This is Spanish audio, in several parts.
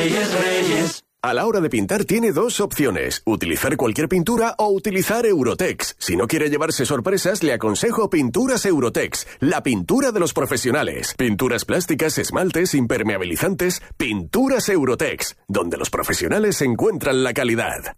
Reyes, Reyes. A la hora de pintar tiene dos opciones, utilizar cualquier pintura o utilizar Eurotex. Si no quiere llevarse sorpresas, le aconsejo Pinturas Eurotex, la pintura de los profesionales. Pinturas plásticas, esmaltes, impermeabilizantes, Pinturas Eurotex, donde los profesionales encuentran la calidad.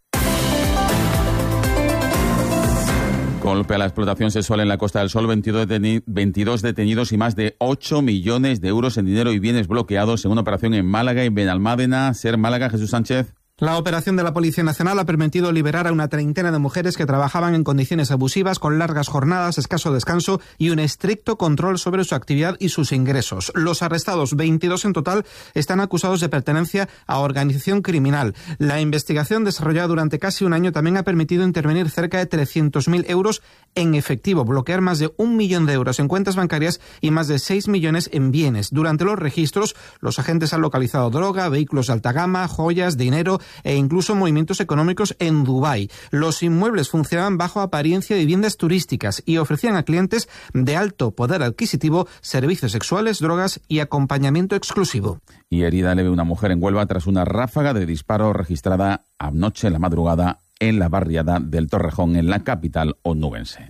Golpe a la explotación sexual en la Costa del Sol, 22 detenidos y más de 8 millones de euros en dinero y bienes bloqueados en una operación en Málaga y Benalmádena. Ser Málaga, Jesús Sánchez. La operación de la Policía Nacional ha permitido liberar a una treintena de mujeres que trabajaban en condiciones abusivas, con largas jornadas, escaso descanso y un estricto control sobre su actividad y sus ingresos. Los arrestados, 22 en total, están acusados de pertenencia a organización criminal. La investigación desarrollada durante casi un año también ha permitido intervenir cerca de 300.000 euros en efectivo, bloquear más de 1 millón de euros en cuentas bancarias y más de 6 millones en bienes. Durante los registros, los agentes han localizado droga, vehículos de alta gama, joyas, dinero e incluso movimientos económicos en Dubái. Los inmuebles funcionaban bajo apariencia de viviendas turísticas y ofrecían a clientes de alto poder adquisitivo servicios sexuales, drogas y acompañamiento exclusivo. Y herida leve una mujer en Huelva tras una ráfaga de disparo registrada anoche en la madrugada en la barriada del Torrejón, en la capital onubense.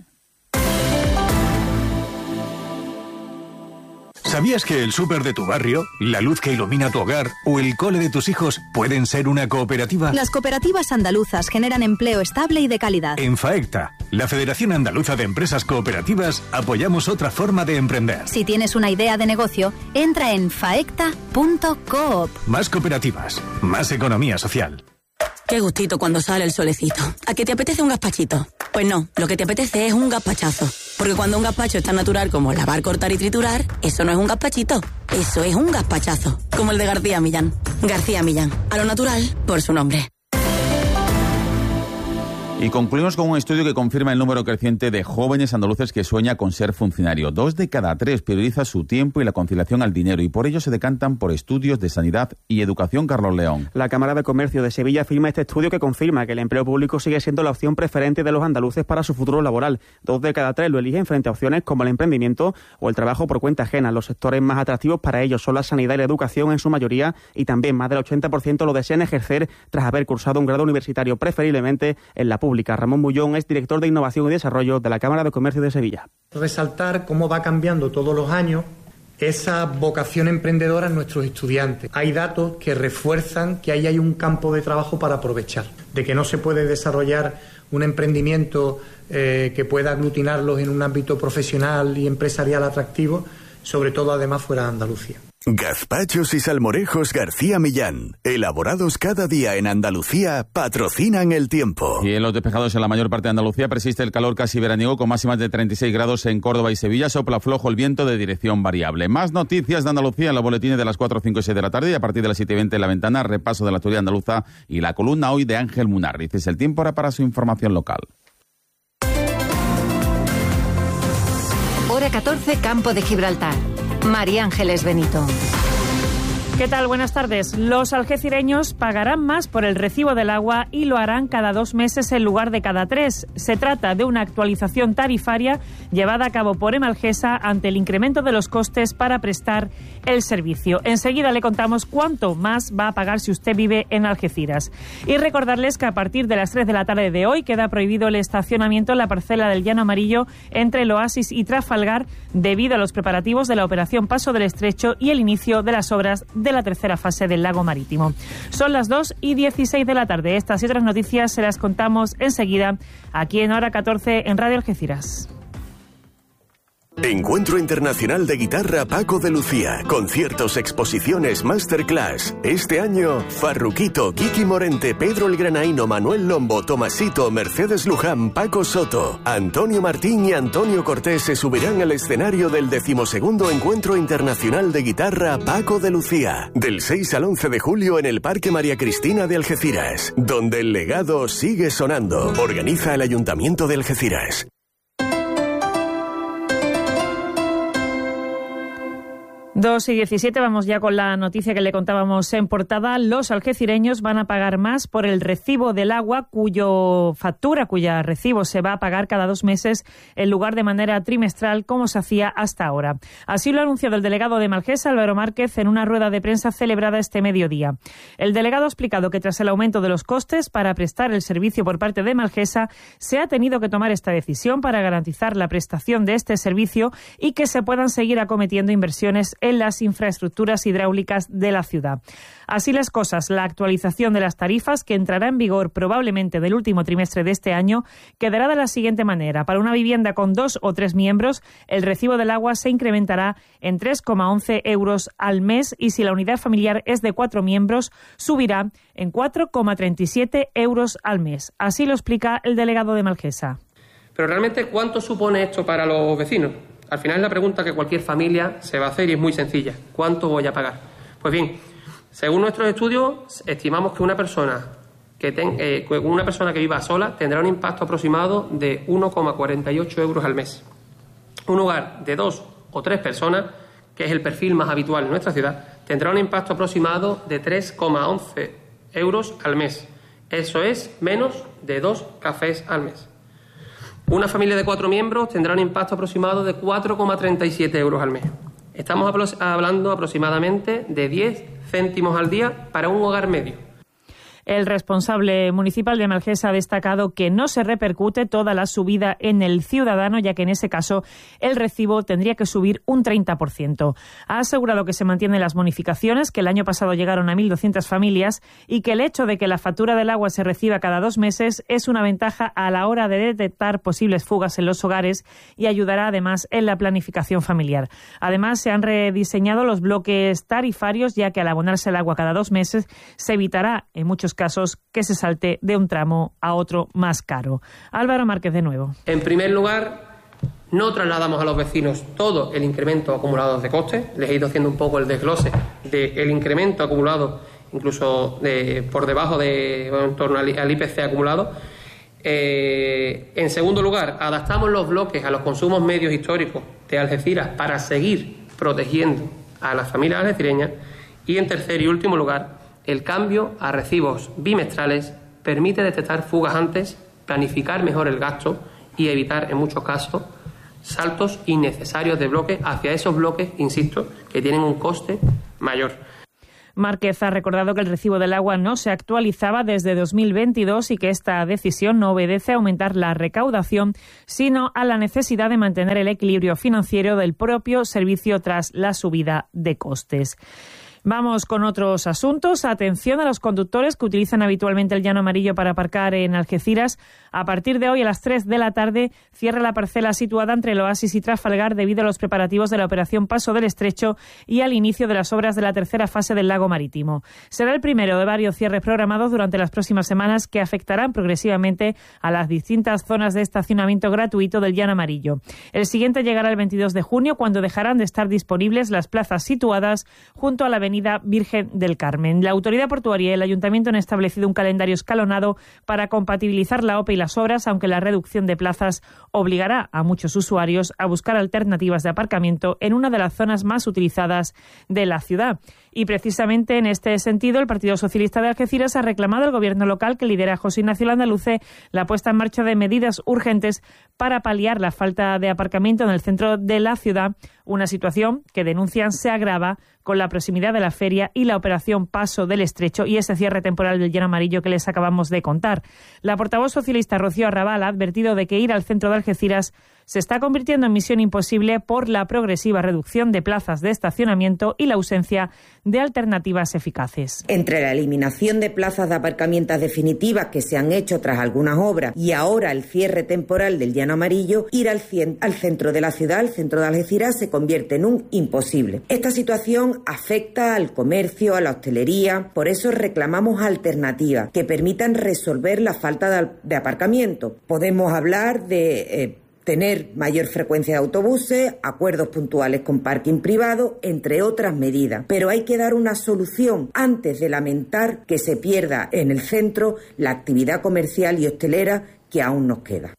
¿Sabías que el súper de tu barrio, la luz que ilumina tu hogar o el cole de tus hijos pueden ser una cooperativa? Las cooperativas andaluzas generan empleo estable y de calidad. En FAECTA, la Federación Andaluza de Empresas Cooperativas, apoyamos otra forma de emprender. Si tienes una idea de negocio, entra en faecta.coop. Más cooperativas, más economía social. Qué gustito cuando sale el solecito. ¿A qué te apetece un gazpachito? Pues no, lo que te apetece es un gazpachazo. Porque cuando un gazpacho es tan natural como lavar, cortar y triturar, eso no es un gazpachito, eso es un gazpachazo. Como el de García Millán. García Millán, a lo natural por su nombre. Y concluimos con un estudio que confirma el número creciente de jóvenes andaluces que sueña con ser funcionario. 2 de cada 3 prioriza su tiempo y la conciliación al dinero y por ello se decantan por estudios de sanidad y educación. Carlos León. La Cámara de Comercio de Sevilla firma este estudio que confirma que el empleo público sigue siendo la opción preferente de los andaluces para su futuro laboral. 2 de cada 3 lo eligen frente a opciones como el emprendimiento o el trabajo por cuenta ajena. Los sectores más atractivos para ellos son la sanidad y la educación en su mayoría y también más del 80% lo desean ejercer tras haber cursado un grado universitario, preferiblemente en la pública. Ramón Bullón es director de Innovación y Desarrollo de la Cámara de Comercio de Sevilla. Resaltar cómo va cambiando todos los años esa vocación emprendedora en nuestros estudiantes. Hay datos que refuerzan que ahí hay un campo de trabajo para aprovechar, de que no se puede desarrollar un emprendimiento que pueda aglutinarlos en un ámbito profesional y empresarial atractivo, sobre todo además fuera de Andalucía. Gazpachos y salmorejos García Millán, elaborados cada día en Andalucía, patrocinan el tiempo. Y en los despejados en la mayor parte de Andalucía persiste el calor casi veraniego con máximas de 36 grados en Córdoba y Sevilla. Sopla flojo el viento de dirección variable. Más noticias de Andalucía en los boletines de las 4, 5 y 6 de la tarde y a partir de las 7:20 en La Ventana, repaso de la actualidad andaluza y la columna hoy de Ángel Munarriz. Es el tiempo ahora para su información local. Hora 14, Campo de Gibraltar. María Ángeles Benito. ¿Qué tal? Buenas tardes. Los algecireños pagarán más por el recibo del agua y lo harán cada 2 meses en lugar de cada 3. Se trata de una actualización tarifaria llevada a cabo por Emalgesa ante el incremento de los costes para prestar el servicio. Enseguida le contamos cuánto más va a pagar si usted vive en Algeciras. Y recordarles que a partir de las 3 de la tarde de hoy queda prohibido el estacionamiento en la parcela del Llano Amarillo entre el Oasis y Trafalgar debido a los preparativos de la operación Paso del Estrecho y el inicio de las obras de la tercera fase del lago marítimo. Son las 2:16 de la tarde. Estas y otras noticias se las contamos enseguida aquí en Hora 14 en Radio Algeciras. Encuentro Internacional de Guitarra Paco de Lucía. Conciertos, exposiciones, masterclass. Este año, Farruquito, Kiki Morente, Pedro el Granaíno, Manuel Lombo, Tomasito, Mercedes Luján, Paco Soto, Antonio Martín y Antonio Cortés se subirán al escenario del 12º Encuentro Internacional de Guitarra Paco de Lucía. Del 6 al 11 de julio en el Parque María Cristina de Algeciras, donde el legado sigue sonando. Organiza el Ayuntamiento de Algeciras. 2:17, vamos ya con la noticia que le contábamos en portada. Los algecireños van a pagar más por el recibo del agua cuya recibo se va a pagar cada 2 meses en lugar de manera trimestral como se hacía hasta ahora. Así lo ha anunciado el delegado de Malgesa, Álvaro Márquez, en una rueda de prensa celebrada este mediodía. El delegado ha explicado que tras el aumento de los costes para prestar el servicio por parte de Malgesa, se ha tenido que tomar esta decisión para garantizar la prestación de este servicio y que se puedan seguir acometiendo inversiones en las infraestructuras hidráulicas de la ciudad. Así las cosas, la actualización de las tarifas, que entrará en vigor probablemente del último trimestre de este año, quedará de la siguiente manera. Para una vivienda con 2 o 3 miembros, el recibo del agua se incrementará en 3,11 euros al mes y si la unidad familiar es de 4 miembros, subirá en 4,37 euros al mes. Así lo explica el delegado de Malgesa. Pero realmente, ¿cuánto supone esto para los vecinos? Al final es la pregunta que cualquier familia se va a hacer y es muy sencilla. ¿Cuánto voy a pagar? Pues bien, según nuestros estudios, estimamos que una persona que viva sola tendrá un impacto aproximado de 1,48 euros al mes. Un hogar de 2 o 3 personas, que es el perfil más habitual en nuestra ciudad, tendrá un impacto aproximado de 3,11 euros al mes. Eso es menos de 2 cafés al mes. Una familia de 4 miembros tendrá un impacto aproximado de 4,37 euros al mes. Estamos hablando aproximadamente de 10 céntimos al día para un hogar medio. El responsable municipal de Malgesa ha destacado que no se repercute toda la subida en el ciudadano, ya que en ese caso el recibo tendría que subir un 30%. Ha asegurado que se mantienen las bonificaciones, que el año pasado llegaron a 1.200 familias, y que el hecho de que la factura del agua se reciba cada 2 meses es una ventaja a la hora de detectar posibles fugas en los hogares y ayudará además en la planificación familiar. Además, se han rediseñado los bloques tarifarios, ya que al abonarse el agua cada 2 meses se evitará en muchos casos que se salte de un tramo a otro más caro. Álvaro Márquez de nuevo. En primer lugar, no trasladamos a los vecinos todo el incremento acumulado de costes. Les he ido haciendo un poco el desglose del incremento acumulado, incluso por debajo en torno al IPC acumulado. En segundo lugar, adaptamos los bloques a los consumos medios históricos de Algeciras para seguir protegiendo a las familias algecireñas. Y en tercer y último lugar, el cambio a recibos bimestrales permite detectar fugas antes, planificar mejor el gasto y evitar, en muchos casos, saltos innecesarios de bloques hacia esos bloques, insisto, que tienen un coste mayor. Márquez ha recordado que el recibo del agua no se actualizaba desde 2022 y que esta decisión no obedece a aumentar la recaudación, sino a la necesidad de mantener el equilibrio financiero del propio servicio tras la subida de costes. Vamos con otros asuntos. Atención a los conductores que utilizan habitualmente el llano amarillo para aparcar en Algeciras. A partir de hoy, a las 3 de la tarde, cierra la parcela situada entre el Oasis y Trafalgar debido a los preparativos de la operación Paso del Estrecho y al inicio de las obras de la tercera fase del lago marítimo. Será el primero de varios cierres programados durante las próximas semanas que afectarán progresivamente a las distintas zonas de estacionamiento gratuito del llano amarillo. El siguiente llegará el 22 de junio, cuando dejarán de estar disponibles las plazas situadas junto a la avenida Virgen del Carmen. La autoridad portuaria y el ayuntamiento han establecido un calendario escalonado para compatibilizar la OPE y las obras, aunque la reducción de plazas obligará a muchos usuarios a buscar alternativas de aparcamiento en una de las zonas más utilizadas de la ciudad. Y precisamente en este sentido, el Partido Socialista de Algeciras ha reclamado al gobierno local, que lidera José Ignacio Landaluce, la puesta en marcha de medidas urgentes para paliar la falta de aparcamiento en el centro de la ciudad, una situación que denuncian se agrava con la proximidad de la feria y la operación Paso del Estrecho y ese cierre temporal del llano amarillo que les acabamos de contar. La portavoz socialista Rocío Arrabal ha advertido de que ir al centro de Algeciras se está convirtiendo en misión imposible por la progresiva reducción de plazas de estacionamiento y la ausencia de alternativas eficaces. Entre la eliminación de plazas de aparcamiento definitivas que se han hecho tras algunas obras y ahora el cierre temporal del llano amarillo, ir al centro de la ciudad, al centro de Algeciras, se convierte en un imposible. Esta situación afecta al comercio, a la hostelería, por eso reclamamos alternativas que permitan resolver la falta de aparcamiento. Podemos hablar de tener mayor frecuencia de autobuses, acuerdos puntuales con parking privado, entre otras medidas. Pero hay que dar una solución antes de lamentar que se pierda en el centro la actividad comercial y hostelera que aún nos queda.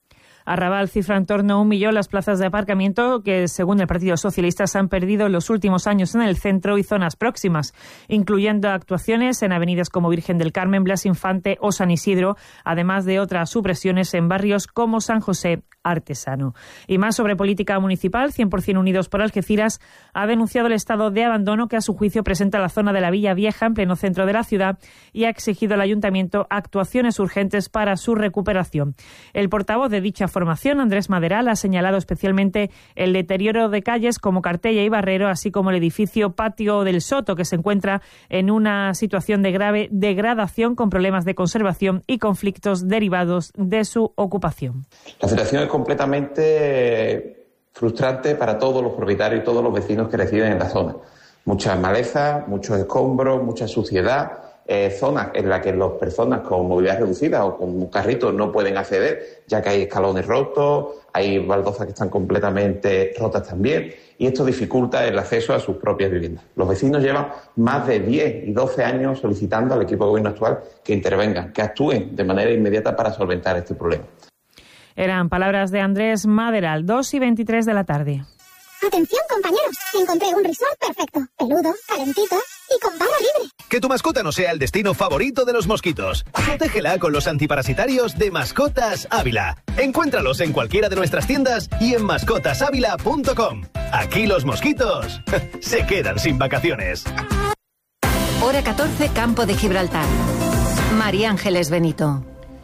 Arrabal cifra en torno a 1 millón las plazas de aparcamiento que, según el Partido Socialista, se han perdido en los últimos años en el centro y zonas próximas, incluyendo actuaciones en avenidas como Virgen del Carmen, Blas Infante o San Isidro, además de otras supresiones en barrios como San José Artesano. Y más sobre política municipal, 100% Unidos por Algeciras ha denunciado el estado de abandono que a su juicio presenta la zona de la Villa Vieja en pleno centro de la ciudad y ha exigido al ayuntamiento actuaciones urgentes para su recuperación. El portavoz de dicha formación, Andrés Maderal, ha señalado especialmente el deterioro de calles como Cartella y Barrero, así como el edificio Patio del Soto, que se encuentra en una situación de grave degradación con problemas de conservación y conflictos derivados de su ocupación. La situación es completamente frustrante para todos los propietarios y todos los vecinos que residen en la zona. Muchas malezas, muchos escombros, mucha suciedad, zonas en las que las personas con movilidad reducida o con un carrito no pueden acceder, ya que hay escalones rotos, hay baldosas que están completamente rotas también, y esto dificulta el acceso a sus propias viviendas. Los vecinos llevan más de 10 y 12 años solicitando al equipo de gobierno actual que intervengan, que actúen de manera inmediata para solventar este problema. Eran palabras de Andrés Maderal, 2:23 de la tarde. Atención, compañeros, encontré un resort perfecto, peludo, calentito y con barra libre. Que tu mascota no sea el destino favorito de los mosquitos. Protégela con los antiparasitarios de Mascotas Ávila. Encuéntralos en cualquiera de nuestras tiendas y en mascotasávila.com. Aquí los mosquitos se quedan sin vacaciones. Hora 14, Campo de Gibraltar. María Ángeles Benito.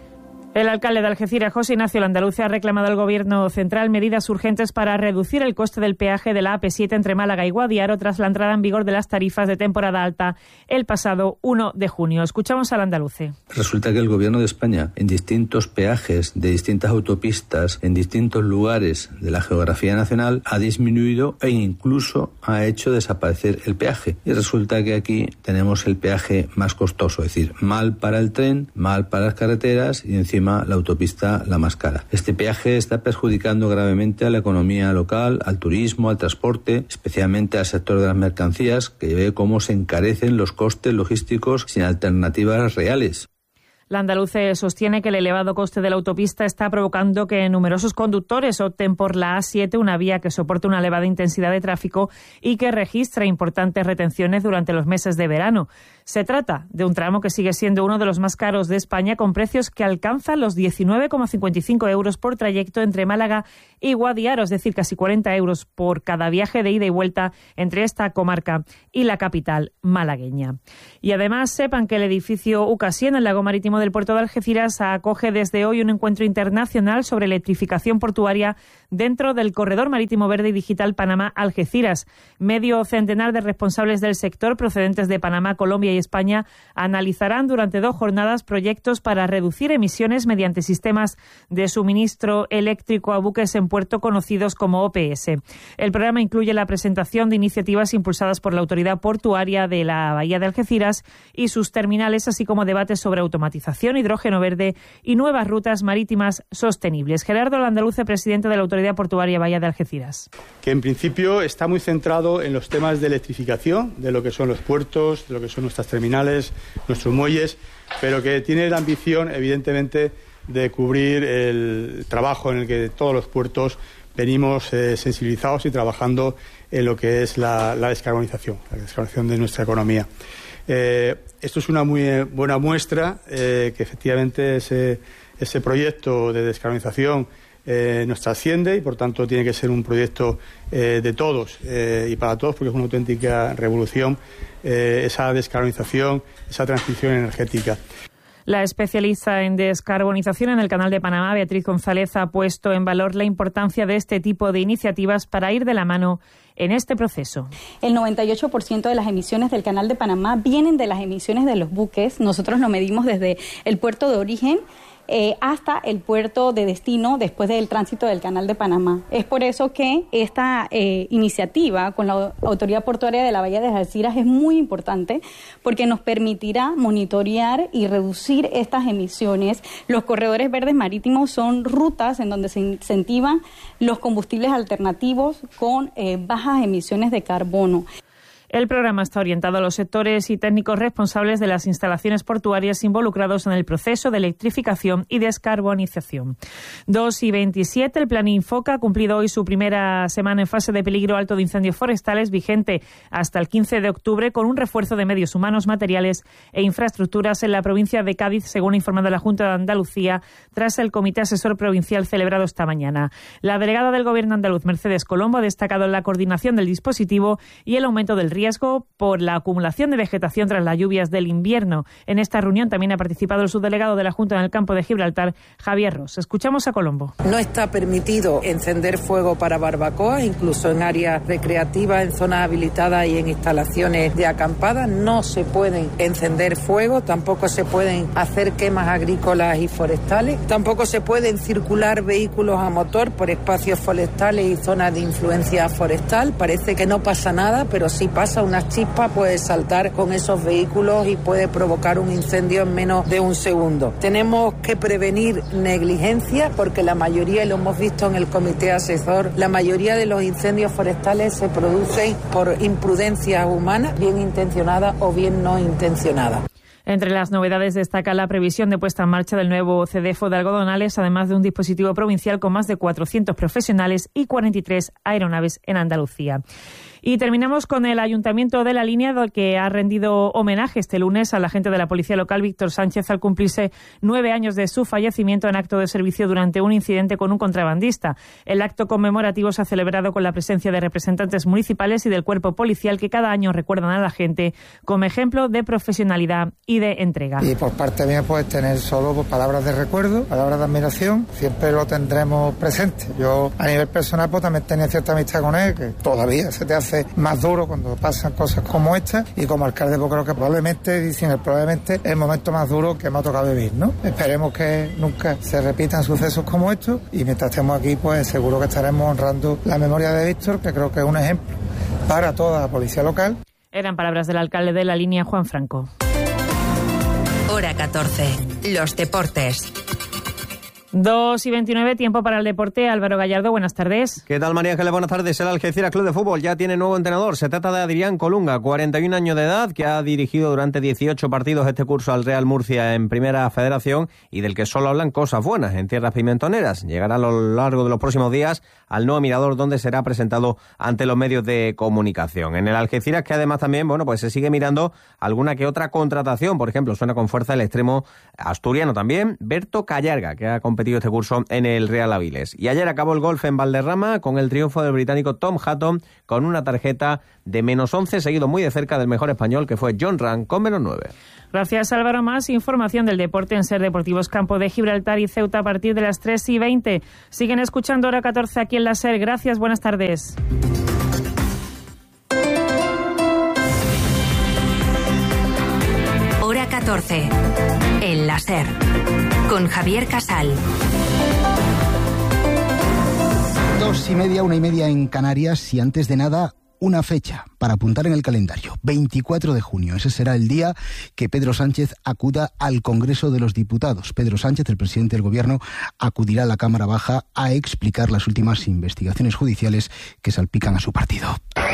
El alcalde de Algeciras, José Ignacio Landaluce, ha reclamado al Gobierno central medidas urgentes para reducir el coste del peaje de la AP7 entre Málaga y Guadiaro tras la entrada en vigor de las tarifas de temporada alta el pasado 1 de junio. Escuchamos al Landaluce. Resulta que el Gobierno de España, en distintos peajes de distintas autopistas, en distintos lugares de la geografía nacional, ha disminuido e incluso ha hecho desaparecer el peaje. Y resulta que aquí tenemos el peaje más costoso, es decir, mal para el tren, mal para las carreteras y encima la autopista la más cara. Este peaje está perjudicando gravemente a la economía local, al turismo, al transporte, especialmente al sector de las mercancías, que ve cómo se encarecen los costes logísticos sin alternativas reales. Landaluce sostiene que el elevado coste de la autopista está provocando que numerosos conductores opten por la A7, una vía que soporta una elevada intensidad de tráfico y que registra importantes retenciones durante los meses de verano. Se trata de un tramo que sigue siendo uno de los más caros de España, con precios que alcanzan los 19,55 euros por trayecto entre Málaga y Guadiaro, es decir, casi 40 euros por cada viaje de ida y vuelta entre esta comarca y la capital malagueña. Y además sepan que el edificio UCASI en el lago marítimo del puerto de Algeciras acoge desde hoy un encuentro internacional sobre electrificación portuaria dentro del Corredor Marítimo Verde y Digital Panamá-Algeciras. Medio centenar de responsables del sector procedentes de Panamá, Colombia y España analizarán durante 2 jornadas proyectos para reducir emisiones mediante sistemas de suministro eléctrico a buques en puerto conocidos como OPS. El programa incluye la presentación de iniciativas impulsadas por la Autoridad Portuaria de la Bahía de Algeciras y sus terminales, así como debates sobre automatización, hidrógeno verde y nuevas rutas marítimas sostenibles. Gerardo Landaluce, presidente de la Autoridad Portuaria Bahía de Algeciras. Que en principio está muy centrado en los temas de electrificación, de lo que son los puertos, de lo que son nuestras terminales, nuestros muelles, pero que tiene la ambición, evidentemente, de cubrir el trabajo en el que todos los puertos venimos sensibilizados y trabajando en lo que es la descarbonización de nuestra economía. Esto es una muy buena muestra que efectivamente ese proyecto de descarbonización nos trasciende y por tanto tiene que ser un proyecto de todos y para todos, porque es una auténtica revolución esa descarbonización, esa transición energética. La especialista en descarbonización en el Canal de Panamá, Beatriz González, ha puesto en valor la importancia de este tipo de iniciativas para ir de la mano en este proceso. El 98% de las emisiones del Canal de Panamá vienen de las emisiones de los buques. Nosotros lo medimos desde el puerto de origen hasta el puerto de destino después del tránsito del Canal de Panamá. Es por eso que esta iniciativa con la Autoridad Portuaria de la Bahía de Algeciras es muy importante porque nos permitirá monitorear y reducir estas emisiones. Los corredores verdes marítimos son rutas en donde se incentivan los combustibles alternativos con bajas emisiones de carbono. El programa está orientado a los sectores y técnicos responsables de las instalaciones portuarias involucrados en el proceso de electrificación y descarbonización. 2:27, el Plan Infoca ha cumplido hoy su primera semana en fase de peligro alto de incendios forestales, vigente hasta el 15 de octubre, con un refuerzo de medios humanos, materiales e infraestructuras en la provincia de Cádiz, según ha informado la Junta de Andalucía, tras el Comité Asesor Provincial celebrado esta mañana. La delegada del Gobierno andaluz, Mercedes Colombo, ha destacado la coordinación del dispositivo y el aumento del riesgo por la acumulación de vegetación tras las lluvias del invierno. En esta reunión también ha participado el subdelegado de la Junta en el campo de Gibraltar, Javier Ros. Escuchamos a Colombo. No está permitido encender fuego para barbacoas, incluso en áreas recreativas, en zonas habilitadas y en instalaciones de acampada. No se pueden encender fuego, tampoco se pueden hacer quemas agrícolas y forestales, tampoco se pueden circular vehículos a motor por espacios forestales y zonas de influencia forestal. Parece que no pasa nada, pero sí pasa. Una chispa puede saltar con esos vehículos y puede provocar un incendio en menos de un segundo. Tenemos que prevenir negligencia, porque la mayoría, y lo hemos visto en el comité asesor, la mayoría de los incendios forestales se producen por imprudencias humanas, bien intencionadas o bien no intencionadas. Entre las novedades destaca la previsión de puesta en marcha del nuevo CEDEFO de Algodonales, además de un dispositivo provincial con más de 400 profesionales y 43 aeronaves en Andalucía. Y terminamos con el Ayuntamiento de La Línea, que ha rendido homenaje este lunes al agente de la Policía Local, Víctor Sánchez, al cumplirse 9 años de su fallecimiento en acto de servicio durante un incidente con un contrabandista. El acto conmemorativo se ha celebrado con la presencia de representantes municipales y del cuerpo policial, que cada año recuerdan a la gente como ejemplo de profesionalidad y de entrega. Y por parte mía, pues tener solo palabras de recuerdo, palabras de admiración, siempre lo tendremos presente. Yo a nivel personal pues también tenía cierta amistad con él, que todavía se te hace más duro cuando pasan cosas como esta, y como alcalde pues creo que probablemente es el momento más duro que me ha tocado vivir, ¿no? Esperemos que nunca se repitan sucesos como estos, y mientras estemos aquí pues seguro que estaremos honrando la memoria de Víctor, que creo que es un ejemplo para toda la policía local. Eran palabras del alcalde de La Línea, Juan Franco. Hora 14. Los deportes. 2:29, tiempo para el deporte. Álvaro Gallardo, buenas tardes. ¿Qué tal, María Ángeles? Buenas tardes. El Algeciras Club de Fútbol ya tiene nuevo entrenador. Se trata de Adrián Colunga, 41 años de edad, que ha dirigido durante 18 partidos este curso al Real Murcia en Primera Federación, y del que solo hablan cosas buenas en tierras pimentoneras. Llegará a lo largo de los próximos días al nuevo Mirador, donde será presentado ante los medios de comunicación. En el Algeciras, que además también, pues se sigue mirando alguna que otra contratación. Por ejemplo, suena con fuerza el extremo asturiano también, Berto Callarga, que ha competido este curso en el Real Avilés. Y ayer acabó el golf en Valderrama con el triunfo del británico Tom Hatton con una tarjeta de -11, seguido muy de cerca del mejor español, que fue John Ram, con -9. Gracias, Álvaro. Más información del deporte en Ser Deportivos Campo de Gibraltar y Ceuta a partir de las 3:20. Siguen escuchando Hora 14 aquí en la Ser. Gracias, buenas tardes. Hora 14. En la Ser. Con Javier Casal. 2:30, 1:30 en Canarias, y antes de nada, una fecha para apuntar en el calendario. 24 de junio. Ese será el día que Pedro Sánchez acuda al Congreso de los Diputados. Pedro Sánchez, el presidente del Gobierno, acudirá a la Cámara Baja a explicar las últimas investigaciones judiciales que salpican a su partido.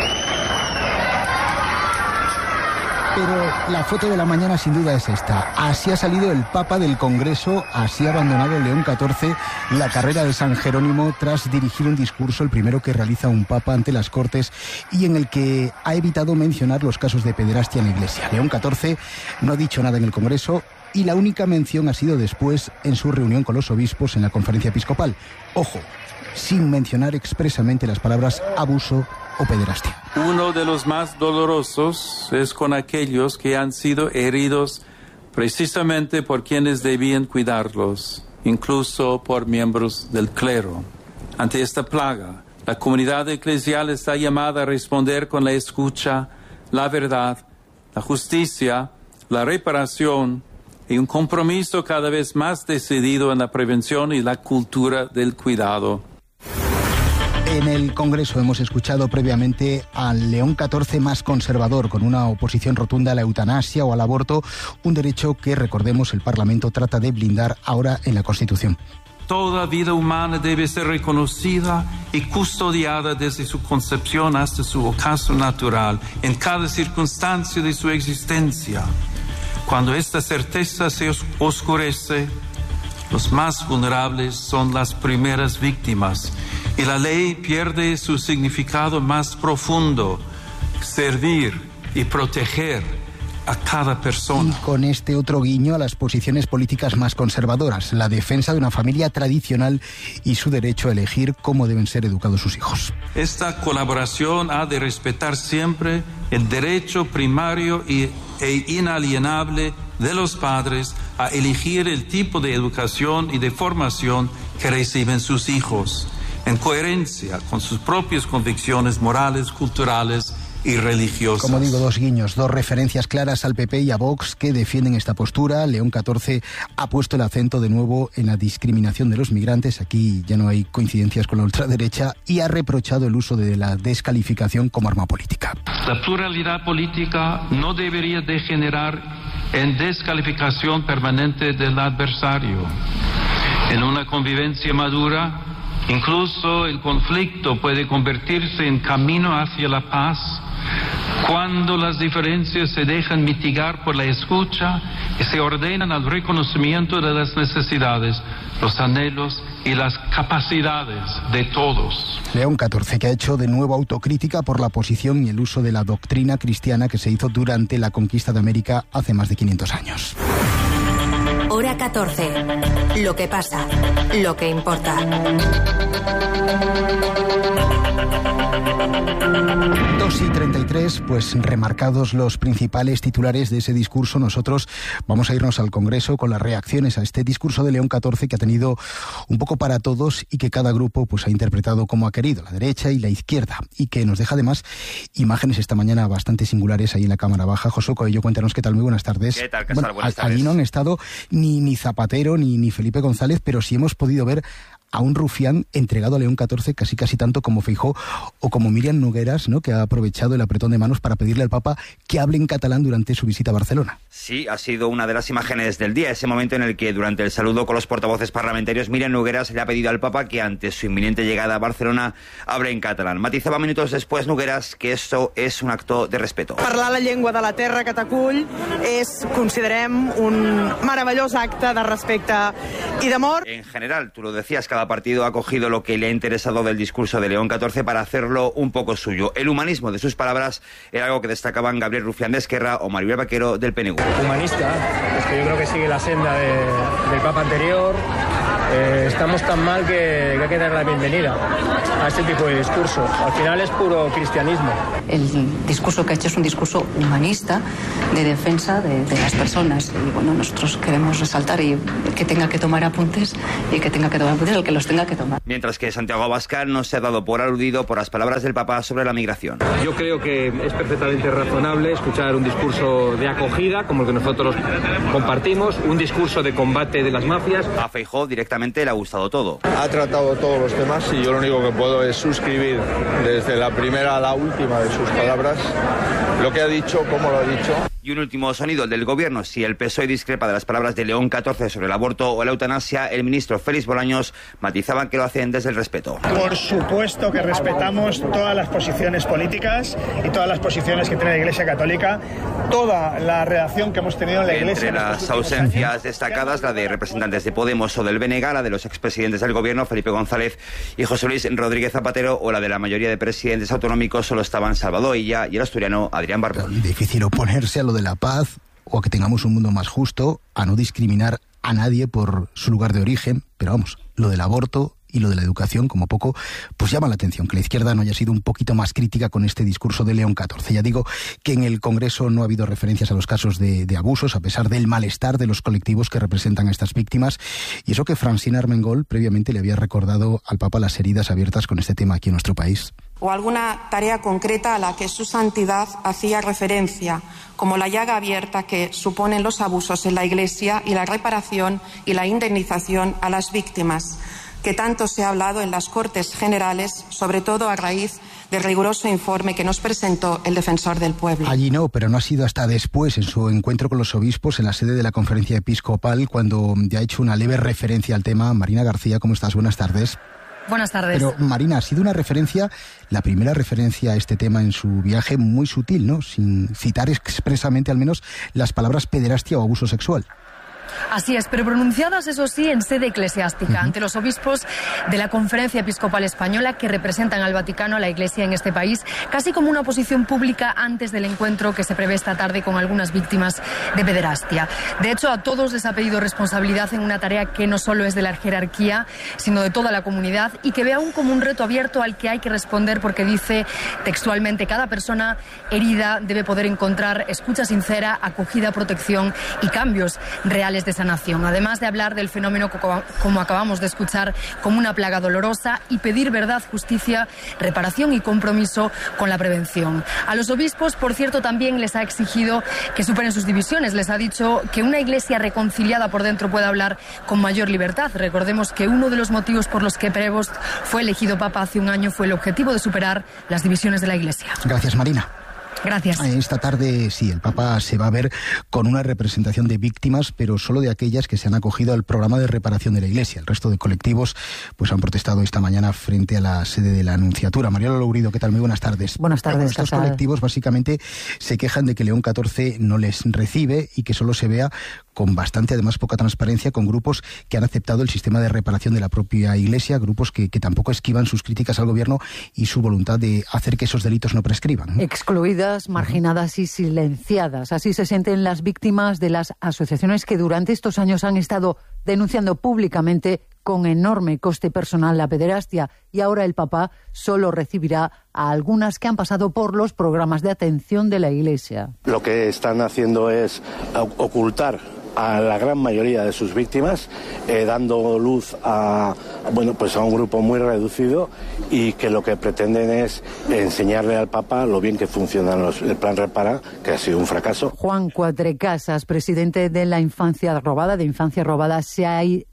Pero la foto de la mañana sin duda es esta. Así ha salido el Papa del Congreso, así ha abandonado León XIV la carrera de San Jerónimo tras dirigir un discurso, el primero que realiza un Papa ante las Cortes, y en el que ha evitado mencionar los casos de pederastia en la Iglesia. León XIV no ha dicho nada en el Congreso, y la única mención ha sido después en su reunión con los obispos en la conferencia episcopal. Ojo, sin mencionar expresamente las palabras abuso o pederastia. Uno de los más dolorosos es con aquellos que han sido heridos precisamente por quienes debían cuidarlos, incluso por miembros del clero. Ante esta plaga, la comunidad eclesial está llamada a responder con la escucha, la verdad, la justicia, la reparación y un compromiso cada vez más decidido en la prevención y la cultura del cuidado. En el Congreso hemos escuchado previamente al León XIV más conservador, con una oposición rotunda a la eutanasia o al aborto, un derecho que, recordemos, el Parlamento trata de blindar ahora en la Constitución. Toda vida humana debe ser reconocida y custodiada desde su concepción hasta su ocaso natural, en cada circunstancia de su existencia. Cuando esta certeza se oscurece, los más vulnerables son las primeras víctimas y la ley pierde su significado más profundo: servir y proteger a cada persona. Y con este otro guiño a las posiciones políticas más conservadoras, la defensa de una familia tradicional y su derecho a elegir cómo deben ser educados sus hijos. Esta colaboración ha de respetar siempre el derecho primario e inalienable de los padres a elegir el tipo de educación y de formación que reciben sus hijos, en coherencia con sus propias convicciones morales, culturales y religiosas. Como digo, dos guiños, dos referencias claras al PP y a Vox que defienden esta postura. León XIV ha puesto el acento de nuevo en la discriminación de los migrantes. Aquí ya no hay coincidencias con la ultraderecha, y ha reprochado el uso de la descalificación como arma política. La pluralidad política no debería degenerar en descalificación permanente del adversario. En una convivencia madura, incluso el conflicto puede convertirse en camino hacia la paz cuando las diferencias se dejan mitigar por la escucha y se ordenan al reconocimiento de las necesidades, los anhelos y las capacidades de todos. León XIV, que ha hecho de nuevo autocrítica por la posición y el uso de la doctrina cristiana que se hizo durante la conquista de América hace más de 500 años. Hora 14. Lo que pasa, lo que importa. 2:33, pues remarcados los principales titulares de ese discurso, nosotros vamos a irnos al Congreso con las reacciones a este discurso de León XIV, que ha tenido un poco para todos y que cada grupo pues ha interpretado como ha querido, la derecha y la izquierda, y que nos deja además imágenes esta mañana bastante singulares ahí en la Cámara Baja. Josué Coello, cuéntanos qué tal, muy buenas tardes. ¿Qué tal, Casal? Buenas tardes. Allí no han estado ni Zapatero ni Felipe González, pero sí hemos podido ver a un rufián entregado a León XIV casi tanto como Feijóo o como Míriam Nogueras, ¿no?, que ha aprovechado el apretón de manos para pedirle al Papa que hable en catalán durante su visita a Barcelona. Sí, ha sido una de las imágenes del día, ese momento en el que durante el saludo con los portavoces parlamentarios, Míriam Nogueras le ha pedido al Papa que ante su inminente llegada a Barcelona hable en catalán. Matizaba minutos después Nogueras que esto es un acto de respeto. Parlar la llengua de la terra que t'acull és, considerem, un meravellós acte de respecte y de amor. En general, tú lo decías, cada partido ha cogido lo que le ha interesado del discurso de León XIV para hacerlo un poco suyo. El humanismo de sus palabras era algo que destacaban Gabriel Rufián de Esquerra o Maribel Vaquero del PNV. Humanista, es que yo creo que sigue la senda del Papa anterior. Estamos tan mal que hay que dar la bienvenida a este tipo de discurso. Al final es puro cristianismo. El discurso que ha hecho es un discurso humanista de defensa de las personas. Y bueno, nosotros queremos resaltar y que tenga que tomar apuntes y que tenga que tomar apuntes el que los tenga que tomar. Mientras que Santiago Abascal no se ha dado por aludido por las palabras del Papa sobre la migración. Yo creo que es perfectamente razonable escuchar un discurso de acogida como el que nosotros compartimos, un discurso de combate de las mafias. A Feijóo directamente le ha gustado todo. Ha tratado todos los temas y yo lo único que puedo es suscribir desde la primera a la última de sus palabras lo que ha dicho, cómo lo ha dicho. Y un último sonido, el del gobierno. Si el PSOE discrepa de las palabras de León XIV sobre el aborto o la eutanasia, el ministro Félix Bolaños matizaba que lo hacen desde el respeto. Por supuesto que respetamos todas las posiciones políticas y todas las posiciones que tiene la Iglesia Católica, toda la relación que hemos tenido en la Iglesia. Entre las ausencias destacadas, la de representantes de Podemos o del BNG, la de los expresidentes del gobierno, Felipe González y José Luis Rodríguez Zapatero, o la de la mayoría de presidentes autonómicos, solo estaban Salvador Illa y el asturiano Adrián Barbón. Difícil oponerse a lo de la paz o a que tengamos un mundo más justo, a no discriminar a nadie por su lugar de origen, pero vamos, lo del aborto y lo de la educación, como poco, pues llama la atención que la izquierda no haya sido un poquito más crítica con este discurso de León XIV. Ya digo que en el Congreso no ha habido referencias a los casos de abusos, a pesar del malestar de los colectivos que representan a estas víctimas, y eso que Francina Armengol previamente le había recordado al Papa las heridas abiertas con este tema aquí en nuestro país. O alguna tarea concreta a la que su santidad hacía referencia, como la llaga abierta que suponen los abusos en la Iglesia y la reparación y la indemnización a las víctimas, que tanto se ha hablado en las Cortes Generales, sobre todo a raíz del riguroso informe que nos presentó el Defensor del Pueblo. Allí no, pero no ha sido hasta después, en su encuentro con los obispos en la sede de la Conferencia Episcopal, cuando ya ha hecho una leve referencia al tema. Marina García, ¿cómo estás? Buenas tardes. Buenas tardes. Pero, Marina, ha sido una referencia, la primera referencia a este tema en su viaje, muy sutil, ¿no? Sin citar expresamente, al menos, las palabras pederastia o abuso sexual. Así es, pero pronunciadas, eso sí, en sede eclesiástica, ante los obispos de la Conferencia Episcopal Española que representan al Vaticano, a la Iglesia en este país, casi como una posición pública antes del encuentro que se prevé esta tarde con algunas víctimas de pederastia. De hecho, a todos les ha pedido responsabilidad en una tarea que no solo es de la jerarquía, sino de toda la comunidad, y que ve aún como un reto abierto al que hay que responder, porque dice textualmente: cada persona herida debe poder encontrar escucha sincera, acogida, protección y cambios reales de sanación, además de hablar del fenómeno, como acabamos de escuchar, como una plaga dolorosa, y pedir verdad, justicia, reparación y compromiso con la prevención. A los obispos, por cierto, también les ha exigido que superen sus divisiones. Les ha dicho que una Iglesia reconciliada por dentro puede hablar con mayor libertad. Recordemos que uno de los motivos por los que Prevost fue elegido Papa hace un año fue el objetivo de superar las divisiones de la Iglesia. Gracias, Marina. Gracias. Esta tarde, sí, el Papa se va a ver con una representación de víctimas, pero solo de aquellas que se han acogido al programa de reparación de la Iglesia. El resto de colectivos pues han protestado esta mañana frente a la sede de la Anunciatura. Mariola Lourido, ¿qué tal? Muy buenas tardes. Buenas tardes. Estos colectivos básicamente se quejan de que León XIV no les recibe y que solo se vea con bastante, además, poca transparencia, con grupos que han aceptado el sistema de reparación de la propia Iglesia, grupos que tampoco esquivan sus críticas al gobierno y su voluntad de hacer que esos delitos no prescriban, ¿no? Excluidas, marginadas y silenciadas. Así se sienten las víctimas de las asociaciones que durante estos años han estado denunciando públicamente con enorme coste personal la pederastia, y ahora el Papa solo recibirá a algunas que han pasado por los programas de atención de la Iglesia. Lo que están haciendo es ocultar a la gran mayoría de sus víctimas, dando luz a un grupo muy reducido, y que lo que pretenden es enseñarle al Papa lo bien que funcionan el plan Repara, que ha sido un fracaso. Juan Cuatrecasas, presidente de la Infancia Robada, se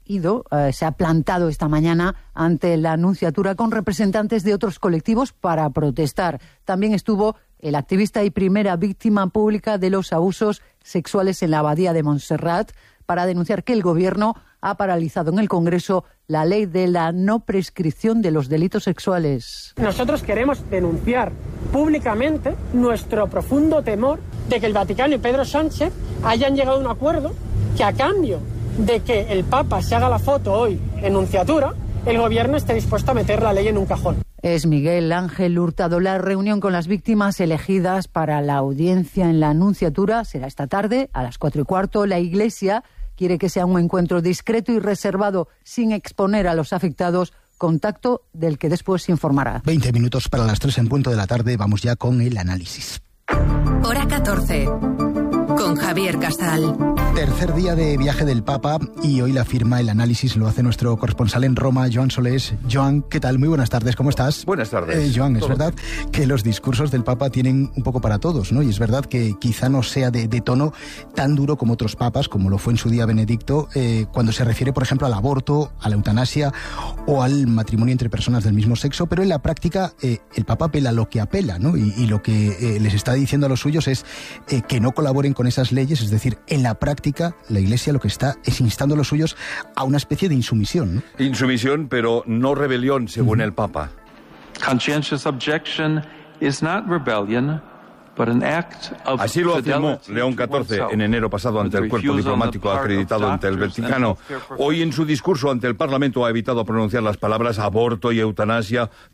ha plantado esta mañana ante la Anunciatura con representantes de otros colectivos para protestar. También estuvo el activista y primera víctima pública de los abusos sexuales en la Abadía de Montserrat, para denunciar que el Gobierno ha paralizado en el Congreso la ley de la no prescripción de los delitos sexuales. Nosotros queremos denunciar públicamente nuestro profundo temor de que el Vaticano y Pedro Sánchez hayan llegado a un acuerdo que, a cambio de que el Papa se haga la foto hoy en Nunciatura, el Gobierno esté dispuesto a meter la ley en un cajón. Es Miguel Ángel Hurtado. La reunión con las víctimas elegidas para la audiencia en la Anunciatura será esta tarde a las 4:15. La Iglesia quiere que sea un encuentro discreto y reservado, sin exponer a los afectados, contacto del que después se informará. 20 minutos para las 3 en punto de la tarde. Vamos ya con el análisis. Hora 14. Con Javier Casal. Tercer día de viaje del Papa, y hoy la firma, el análisis, lo hace nuestro corresponsal en Roma, Joan Solés. Joan, ¿qué tal? Muy buenas tardes, ¿cómo estás? Buenas tardes. Joan, es verdad que los discursos del Papa tienen un poco para todos, ¿no? Y es verdad que quizá no sea de tono tan duro como otros papas, como lo fue en su día Benedicto, cuando se refiere, por ejemplo, al aborto, a la eutanasia o al matrimonio entre personas del mismo sexo, pero en la práctica el Papa apela lo que apela, ¿no? Y lo que les está diciendo a los suyos es que no colaboren con esas leyes. Es decir, en la práctica la Iglesia lo que está es instando a los suyos a una especie de insumisión, ¿no? Insumisión, pero no rebelión, según el Papa. Conscientious objection is not rebellion, but an act of Así lo afirmó León XIV en enero pasado ante el cuerpo diplomático acreditado ante el Vaticano. Hoy, en su discurso ante el Parlamento, ha evitado pronunciar las palabras aborto y eutanasia,